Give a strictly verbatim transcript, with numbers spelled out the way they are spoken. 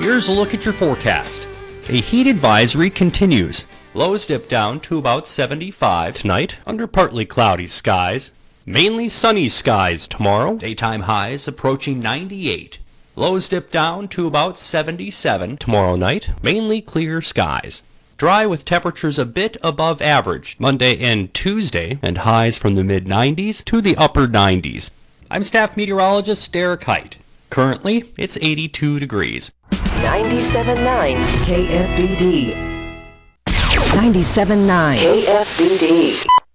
Here's a look at your forecast. A heat advisory continues. Lows dip down to about seventy-five tonight under partly cloudy skies. Mainly sunny skies tomorrow. Daytime highs approaching ninety-eight. Lows dip down to about seventy-seven tomorrow night. Mainly clear skies. Dry with temperatures a bit above average Monday and Tuesday, and highs from the mid nineties to the upper nineties. I'm staff meteorologist Derek Height. Currently, it's eighty-two degrees. ninety-seven point nine K F B D. ninety-seven point nine K F B D.